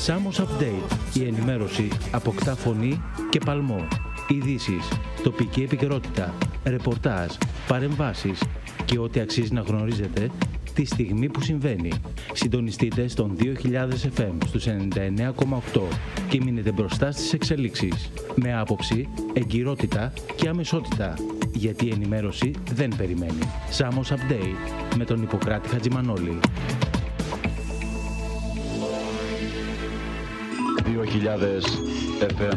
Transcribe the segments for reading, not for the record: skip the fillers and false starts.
Samos Update. Η ενημέρωση αποκτά φωνή και παλμό. Ειδήσεις, τοπική επικαιρότητα, ρεπορτάζ, παρεμβάσεις και ό,τι αξίζει να γνωρίζετε τη στιγμή που συμβαίνει. Συντονιστείτε στον 2000 FM στους 99,8 και μείνετε μπροστά στις εξελίξεις. Με άποψη, εγκυρότητα και αμεσότητα. Γιατί η ενημέρωση δεν περιμένει. Samos Update με τον Ιπποκράτη Χατζημανόλη. 2000 FM.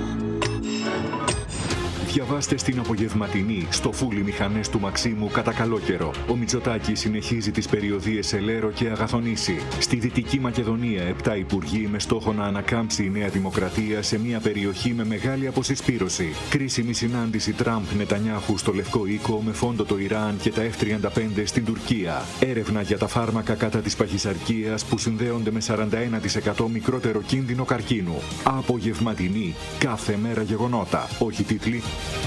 Διαβάστε στην απογευματινή στο φούλι μηχανές του Μαξίμου κατά καλό καιρό. Ο Μητσοτάκης συνεχίζει τις περιοδίες σε Λέρο και Αγαθονήσι. Στη Δυτική Μακεδονία, 7 υπουργοί με στόχο να ανακάμψει η Νέα Δημοκρατία σε μια περιοχή με μεγάλη αποσυσπήρωση. Κρίσιμη συνάντηση Τραμπ-Νετανιάχου στο Λευκό Οίκο με φόντο το Ιράν και τα F-35 στην Τουρκία. Έρευνα για τα φάρμακα κατά της παχυσαρκίας που συνδέονται με 41% μικρότερο κίνδυνο καρκίνου. Απογευματινή. Κάθε μέρα γεγονότα. Όχι τίτλοι.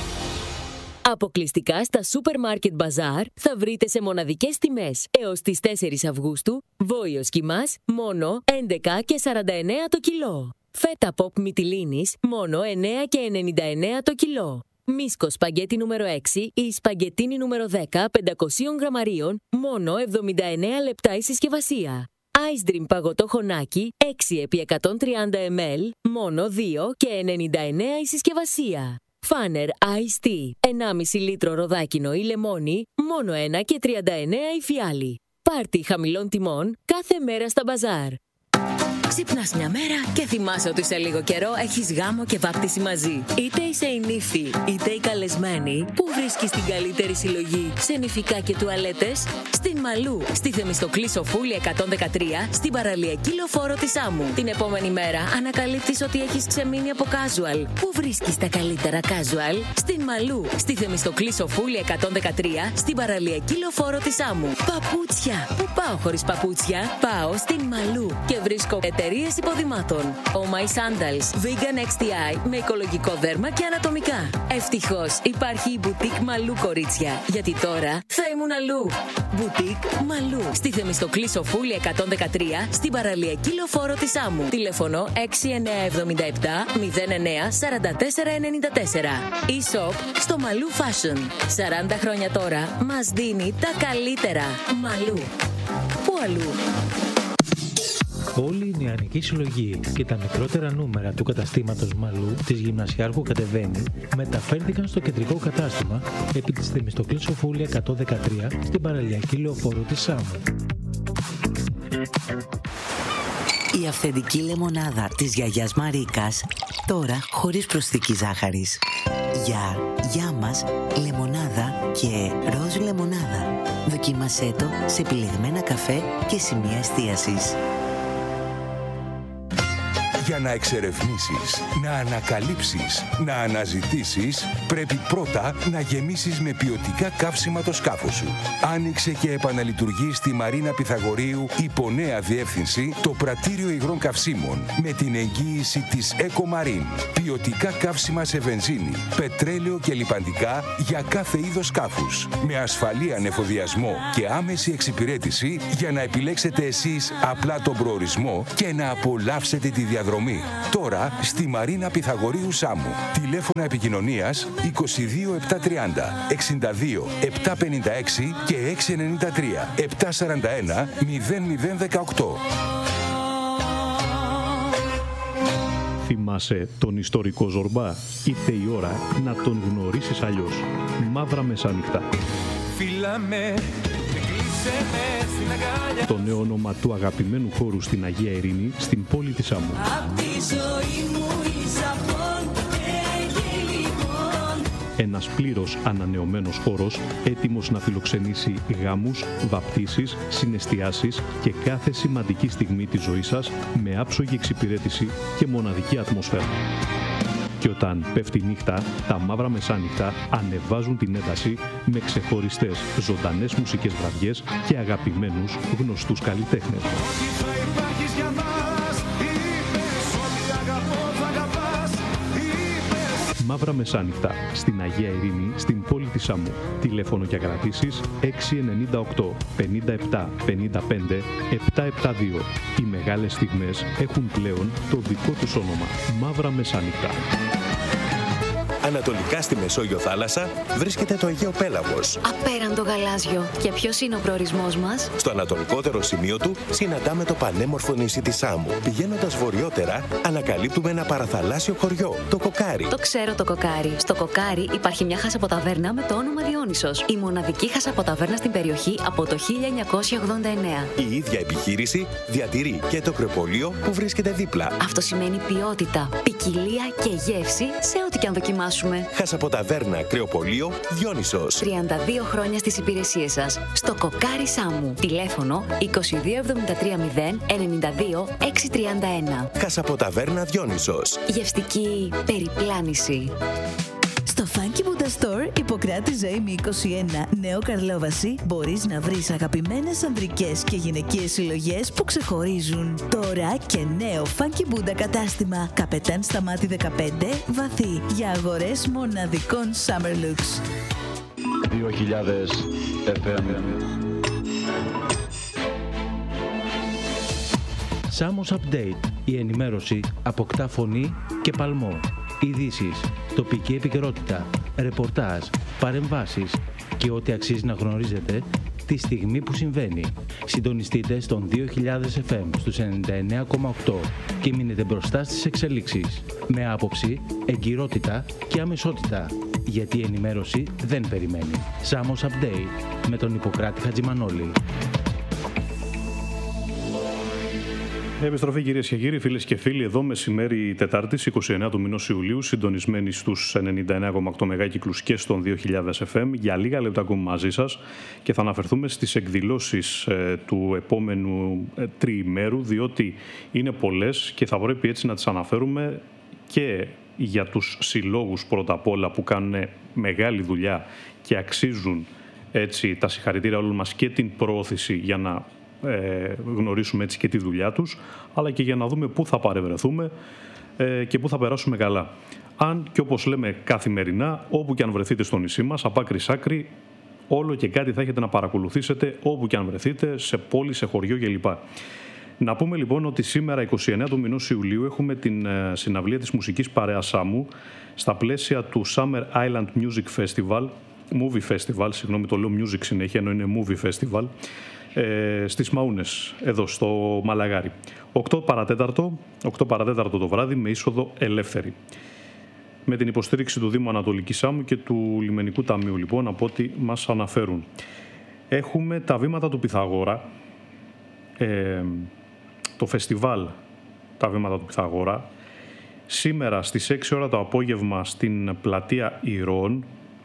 Αποκλειστικά στα Supermarket Bazaar θα βρείτε σε μοναδικές τιμές έως τις 4 Αυγούστου βόηος κιμάς μόνο 11 και 49 το κιλό. Φέτα pop μυτιλίνης μόνο 9 και 99 το κιλό. Μίσκο σπαγκέτι νούμερο 6 ή σπαγκετίνι νούμερο 10 500 γραμμαρίων μόνο 79 λεπτά η συσκευασία. Ice Dream παγωτό χωνάκι 6 επί 130 ml μόνο 2 και 99 η συσκευασία. Φάνερ Ice Tea 1,5 λίτρο ροδάκινο ή λεμόνι μόνο 1 και 39 η φιάλη. Πάρτι χαμηλών τιμών κάθε μέρα στα μπαζάρ. Ξυπνάς μια μέρα και θυμάσαι ότι σε λίγο καιρό έχεις γάμο και βάπτιση μαζί. Είτε είσαι η νύφη, είτε η καλεσμένη, που βρίσκεις την καλύτερη συλλογή σε νηφικά και τουαλέτες? Στην Μαλού, στη Θεμιστοκλή Σοφούλη 113, στην παραλιακή λεωφόρο της Άμμου. Την επόμενη μέρα ανακαλύπτεις ότι έχεις ξεμείνει από casual. Πού βρίσκεις τα καλύτερα casual? Στην Μαλού, στη Θεμιστοκλή Σοφούλη 113, στην παραλιακή λεωφόρο της Άμμου. Παπούτσια! Πού πάω χωρίς παπούτσια? Πάω στην Μαλού και βρίσκω εταιρείες υποδημάτων. Oh My Sandals, Vegan XTI με οικολογικό δέρμα και ανατομικά. Ευτυχώς υπάρχει η Boutique Μαλού, κορίτσια, γιατί τώρα θα ήμουν αλλού. Boutique Μαλού, στη Θεμιστοκλή Σοφούλη 113, στην παραλιακή λεωφόρο της Άμμου. Τηλέφωνο 6977 09 44 94. E-shop στο Μαλού Fashion. 40 χρόνια τώρα μας δίνει τα καλύτερα. Μαλού. Πού αλλού? Όλη η νεανική συλλογή και τα μικρότερα νούμερα του καταστήματος Μαλού της Γυμνασιάρχου Κατεβαίνη μεταφέρθηκαν στο κεντρικό κατάστημα επί της Θεμιστοκλής Σοφούλη 113 στην παραλιακή λεωφόρο της Άμμου. Η αυθεντική λεμονάδα της γιαγιάς Μαρίκας, τώρα χωρίς προσθήκη ζάχαρης. Για μας, λεμονάδα και ροζ λεμονάδα. Δοκίμασέ το σε επιλεγμένα καφέ και σημεία εστίασης. Για να εξερευνήσεις, να ανακαλύψεις, να αναζητήσεις, πρέπει πρώτα να γεμίσεις με ποιοτικά καύσιμα το σκάφος σου. Άνοιξε και επαναλειτουργεί στη Μαρίνα Πυθαγορείου υπό νέα διεύθυνση το πρατήριο υγρών καυσίμων με την εγγύηση της EcoMarine. Ποιοτικά καύσιμα σε βενζίνη, πετρέλαιο και λιπαντικά για κάθε είδος σκάφους. Με ασφαλή ανεφοδιασμό και άμεση εξυπηρέτηση για να επιλέξετε εσείς απλά τον προορισμό και να απολαύσετε τη διαδρομή. Τώρα στη Μαρίνα Πυθαγορείου Σάμου. Τηλέφωνα επικοινωνίας 22 730 62 756 και 693 741 0018. Θυμάσαι τον ιστορικό Ζορμπά? Ήρθε η ώρα να τον γνωρίσεις αλλιώς. Μαύρα Μεσάνυχτα. Φίλαμε. Το νέο όνομα του αγαπημένου χώρου στην Αγία Ειρήνη, στην πόλη της Άμμου. Ένας πλήρως ανανεωμένος χώρος, έτοιμος να φιλοξενήσει γάμους, βαπτίσεις, συναισθιάσεις και κάθε σημαντική στιγμή της ζωής σας με άψογη εξυπηρέτηση και μοναδική ατμόσφαιρα. Και όταν πέφτει νύχτα, τα Μαύρα Μεσάνυχτα ανεβάζουν την ένταση με ξεχωριστές ζωντανές μουσικές βραδιές και αγαπημένους γνωστούς καλλιτέχνες. Μαύρα Μεσάνυχτα, στην Αγία Ειρήνη, στην πόλη της Σάμου. Τηλέφωνο για κρατήσεις 698 57 55 772. Οι μεγάλες στιγμές έχουν πλέον το δικό τους όνομα. Μαύρα Μεσάνυχτα. Ανατολικά στη Μεσόγειο θάλασσα βρίσκεται το Αιγαίο Πέλαγος. Απέραντο γαλάζιο. Και ποιος είναι ο προορισμός μας? Στο ανατολικότερο σημείο του συναντάμε το πανέμορφο νησί της Σάμου. Πηγαίνοντας βορειότερα, ανακαλύπτουμε ένα παραθαλάσσιο χωριό, το Κοκάρι. Το ξέρω το Κοκάρι. Στο Κοκάρι υπάρχει μια χασαποταβέρνα με το όνομα Διόνυσος. Η μοναδική χασαποταβέρνα στην περιοχή από το 1989. Η ίδια επιχείρηση διατηρεί και το κρεοπολείο που βρίσκεται δίπλα. Αυτό σημαίνει ποιότητα, ποικιλία και γεύση σε ό,τι και αν δοκιμάσουμε. Χασαποταβέρνα κρεοπολείο Διόνυσος. 32 χρόνια στις υπηρεσίες σας. Στο Κοκάρι Σάμου. Τηλέφωνο 2273 092 631. Χασαποταβέρνα Διόνυσος. Γευστική περιπλάνηση. Στο Funky Buddha Store, Ιπποκράτη Ζωήμη 21, Νέο Καρλόβαση, μπορείς να βρεις αγαπημένες ανδρικές και γυναικείες συλλογές που ξεχωρίζουν. Τώρα και νέο Funky Buddha κατάστημα, Καπετάν Σταμάτη 15, Βαθύ, για αγορές μοναδικών Summer Looks. 2000 FM. Samos Update. Η ενημέρωση αποκτά φωνή και παλμό. Ειδήσεις, τοπική επικαιρότητα, ρεπορτάζ, παρεμβάσεις και ό,τι αξίζει να γνωρίζετε τη στιγμή που συμβαίνει. Συντονιστείτε στον 2000 FM στους 99,8 και μείνετε μπροστά στις εξελίξεις. Με άποψη, εγκυρότητα και αμεσότητα. Γιατί η ενημέρωση δεν περιμένει. Samos Update με τον Ιπποκράτη Χατζημανόλη. Επιστροφή κυρίες και κύριοι, φίλες και φίλοι, εδώ μεσημέρι Τετάρτης, 29 του μηνός Ιουλίου, συντονισμένοι στους 99,8 μεγάκυκλους και στον 2000 FM. Για λίγα λεπτά ακούμε μαζί σας και θα αναφερθούμε στις εκδηλώσεις του επόμενου τριημέρου, διότι είναι πολλές και θα πρέπει έτσι να τις αναφέρουμε και για τους συλλόγους πρώτα απ' όλα που κάνουν μεγάλη δουλειά και αξίζουν έτσι τα συγχαρητήρια όλων μας και την προώθηση για να γνωρίσουμε έτσι και τη δουλειά τους, αλλά και για να δούμε πού θα παρευρεθούμε και πού θα περάσουμε καλά. Αν και όπως λέμε καθημερινά, όπου και αν βρεθείτε στο νησί μας, από άκρη σ' άκρη, όλο και κάτι θα έχετε να παρακολουθήσετε όπου και αν βρεθείτε, σε πόλη, σε χωριό κλπ. Να πούμε λοιπόν ότι σήμερα 29 του μηνός Ιουλίου έχουμε την συναυλία της μουσικής παρέας Σάμου στα πλαίσια του Summer Island Music Festival, Movie Festival, συγγνώμη το λέω music συνέχεια ενώ είναι Movie Festival, στις Μαούνες, εδώ στο Μαλαγάρι. 8 παρατέταρτο το βράδυ με είσοδο ελεύθερη. Με την υποστήριξη του Δήμου Ανατολικής Σάμου και του Λιμενικού Ταμείου, λοιπόν, από ό,τι μας αναφέρουν. Έχουμε τα βήματα του Πυθαγόρα, το φεστιβάλ τα βήματα του Πυθαγόρα, σήμερα στις 6 ώρα το απόγευμα στην πλατεία Ηρώων,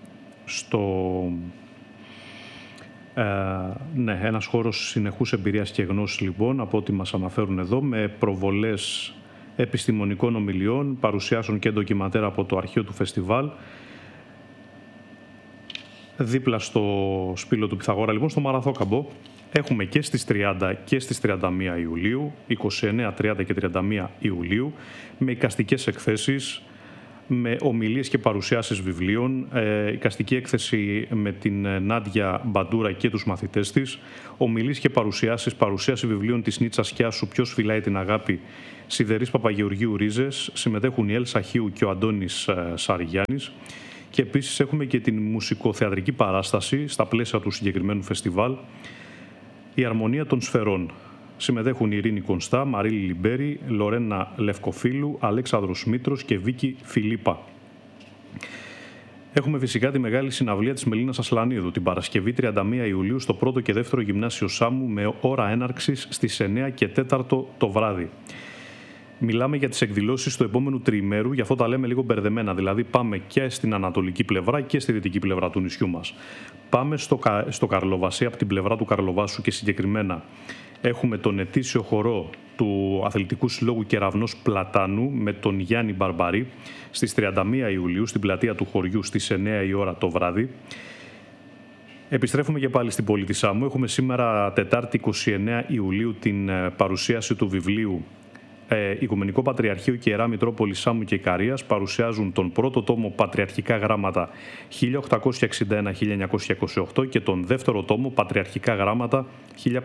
ένας χώρος συνεχούς εμπειρίας και γνώσης, λοιπόν, από ό,τι μας αναφέρουν εδώ, με προβολές επιστημονικών ομιλιών, παρουσιάσεων και ντοκιματέρ από το αρχείο του φεστιβάλ. Δίπλα στο σπήλο του Πυθαγόρα, λοιπόν, στο Μαραθόκαμπο, έχουμε και στις 30 και στις 31 Ιουλίου, 29, 30 και 31 Ιουλίου, με εικαστικές εκθέσεις, με ομιλίες και παρουσιάσεις βιβλίων, εικαστική έκθεση με την Νάντια Μπαντούρα και τους μαθητές της, ομιλίες και παρουσίαση βιβλίων της Νίτσας Κιάσου «Ποιος φυλάει την αγάπη», Σιδερής Παπαγεωργίου Ρίζες, συμμετέχουν η Έλσα Χίου και ο Αντώνης Σαριγιάννης, και επίσης έχουμε και την μουσικοθεατρική παράσταση στα πλαίσια του συγκεκριμένου φεστιβάλ, η Αρμονία των Σφαιρών. Συμμετέχουν η Ειρήνη Κωνστά, Μαρίλη Λιμπέρη, Λορένα Λευκοφίλου, Αλέξανδρος Μήτρος και Βίκη Φιλίππα. Έχουμε φυσικά τη μεγάλη συναυλία της Μελίνας Ασλανίδου την Παρασκευή 31 Ιουλίου στο 1ο και 2ο Γυμνάσιο Σάμου με ώρα έναρξης στις 9 και 4 το βράδυ. Μιλάμε για τις εκδηλώσεις του επόμενου τριημέρου, γι' αυτό τα λέμε λίγο μπερδεμένα. Δηλαδή, πάμε και στην ανατολική πλευρά και στη δυτική πλευρά του νησιού μας. Πάμε στο Καρλοβασί, από την πλευρά του Καρλοβάσου, και συγκεκριμένα έχουμε τον ετήσιο χορό του Αθλητικού Συλλόγου Κεραυνός Πλατάνου με τον Γιάννη Μπαρμπαρή στις 31 Ιουλίου στην πλατεία του χωριού στις 9 η ώρα το βράδυ. Επιστρέφουμε και πάλι στην πόλη της Σάμου. Έχουμε σήμερα Τετάρτη 29 Ιουλίου την παρουσίαση του βιβλίου Οικουμενικό Πατριαρχείο και Ιερά Μητρόπολη Σάμου και Ικαρίας παρουσιάζουν τον πρώτο τόμο Πατριαρχικά Γράμματα 1861-1928 και τον δεύτερο τόμο Πατριαρχικά Γράμματα 1585-1859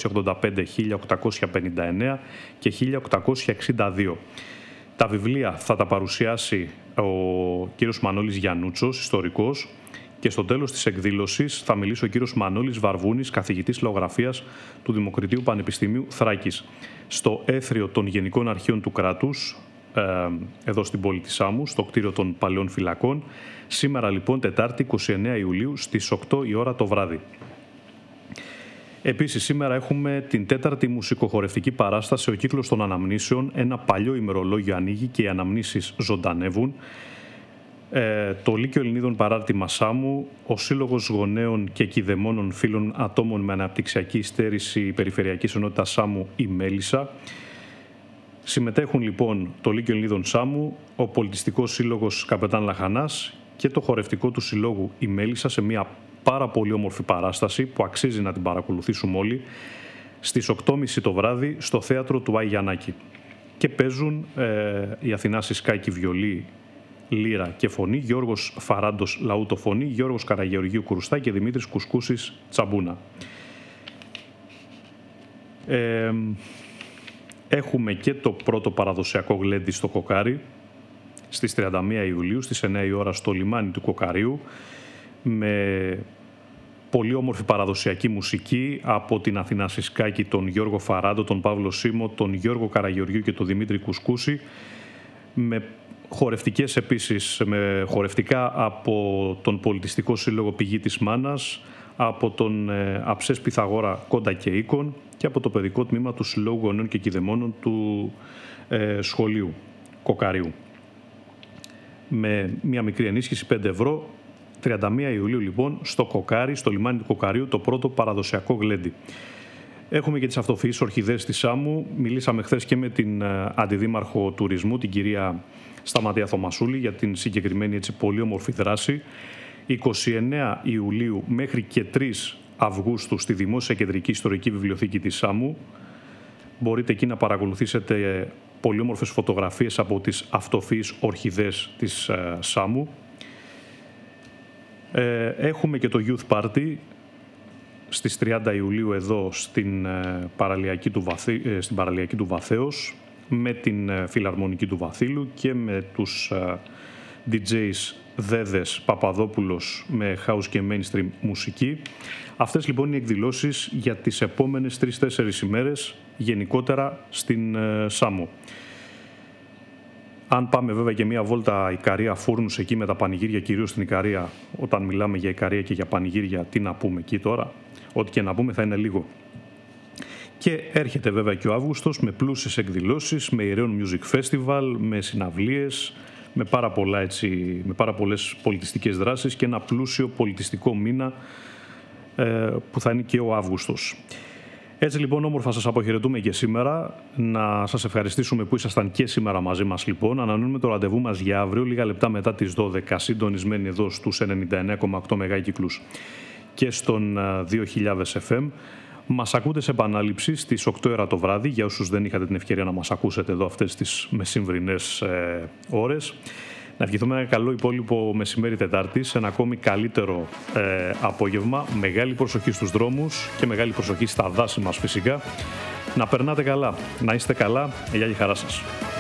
και 1862. Τα βιβλία θα τα παρουσιάσει ο κύριος Μανώλης Γιαννούτσος, ιστορικός, και στο τέλος της εκδήλωσης θα μιλήσει ο κύριος Μανώλης Βαρβούνης, καθηγητής λαογραφίας του Δημοκρατίου Πανεπιστημίου Θράκης, στο έθριο των Γενικών Αρχείων του Κράτους, εδώ στην πόλη της Σάμου, στο κτίριο των Παλαιών Φυλακών, σήμερα λοιπόν Τετάρτη 29 Ιουλίου στις 8 η ώρα το βράδυ. Επίσης, σήμερα έχουμε την τέταρτη μουσικοχορευτική παράσταση «Ο κύκλος των αναμνήσεων». Ένα παλιό ημερολόγιο ανοίγει και οι αναμνήσεις ζωντανεύουν. Το Λύκειο Ελληνίδων Παράρτημα Σάμου, ο Σύλλογος Γονέων και Κηδεμόνων Φίλων Ατόμων με Αναπτυξιακή Υστέρηση Περιφερειακής Ενότητας Σάμου, η Μέλισσα. Συμμετέχουν λοιπόν το Λύκειο Ελληνίδων Σάμου, ο Πολιτιστικός Σύλλογος Καπετάν Λαχανάς και το χορευτικό του συλλόγου η Μέλισσα σε μια πάρα πολύ όμορφη παράσταση που αξίζει να την παρακολουθήσουμε όλοι, στις 8.30 το βράδυ στο θέατρο του Άι Γιαννάκη. Και παίζουν η Αθηνά Σισκάκη βιολί, λύρα και φωνή, Γιώργος Φαράντος λαούτο φωνή, Γιώργος Καραγεωργίου Κουρουστά και Δημήτρης Κουσκούσης τσαμπούνα. Έχουμε και το πρώτο παραδοσιακό γλέντι στο Κοκάρι στις 31 Ιουλίου στις 9 η ώρα στο λιμάνι του Κοκαρίου, με πολύ όμορφη παραδοσιακή μουσική από την Αθηνά Σισκάκη, τον Γιώργο Φαράντο, τον Παύλο Σίμω, τον Γιώργο Καραγεωργίου και τον Δημήτρη Κουσκούση, με χορευτικές επίσης, με χορευτικά από τον Πολιτιστικό Σύλλογο Πηγή της Μάνας, από τον Αψές Πυθαγόρα Κόντα και Οίκων και από το παιδικό τμήμα του Συλλόγου Γονέων και Κηδεμόνων του Σχολείου Κοκαρίου. Με μια μικρή ενίσχυση 5 ευρώ, 31 Ιουλίου λοιπόν στο Κοκάρι, στο λιμάνι του Κοκαρίου, το πρώτο παραδοσιακό γλέντι. Έχουμε και τις αυτοφυείς ορχιδές της Σάμου. Μιλήσαμε χθες και με την Αντιδήμαρχο Τουρισμού, την κυρία Σταματία Θωμασούλη, για την συγκεκριμένη έτσι πολύ όμορφη δράση. 29 Ιουλίου μέχρι και 3 Αυγούστου στη Δημόσια Κεντρική Ιστορική Βιβλιοθήκη της Σάμου. Μπορείτε εκεί να παρακολουθήσετε πολύ όμορφες φωτογραφίες από τις αυτοφυείς ορχιδές της Σάμου. Έχουμε και το Youth Party στις 30 Ιουλίου εδώ στην παραλιακή του Βαθέως, με την Φιλαρμονική του Βαθύλου και με τους DJs Δέδες Παπαδόπουλος με house και mainstream μουσική. Αυτές λοιπόν είναι οι εκδηλώσεις για τις επόμενες 3-4 ημέρες γενικότερα στην Σάμο. Αν πάμε βέβαια και μία βόλτα Ικαρία Φούρνους εκεί με τα πανηγύρια, κυρίως στην Ικαρία, όταν μιλάμε για Ικαρία και για πανηγύρια, τι να πούμε εκεί τώρα, ό,τι και να πούμε θα είναι λίγο. Και έρχεται βέβαια και ο Αύγουστος με πλούσιες εκδηλώσεις, με Ηραίων Music Festival, με συναυλίες, με πάρα πολλές πολιτιστικές δράσεις και ένα πλούσιο πολιτιστικό μήνα που θα είναι και ο Αύγουστος. Έτσι λοιπόν όμορφα σας αποχαιρετούμε και σήμερα. Να σας ευχαριστήσουμε που ήσασταν και σήμερα μαζί μας λοιπόν. Ανανεώνουμε το ραντεβού μας για αύριο, λίγα λεπτά μετά τις 12, συντονισμένοι εδώ στους 99,8 μεγάκυκλους και στον 2000 FM. Μας ακούτε σε επανάληψη στις 8 ώρα το βράδυ, για όσους δεν είχατε την ευκαιρία να μας ακούσετε εδώ αυτές τις μεσημβρινές ώρες. Να ευχηθούμε ένα καλό υπόλοιπο μεσημέρι Τετάρτη, σε ένα ακόμη καλύτερο απόγευμα. Μεγάλη προσοχή στους δρόμους και μεγάλη προσοχή στα δάση μας φυσικά. Να περνάτε καλά, να είστε καλά. Γεια και χαρά σας.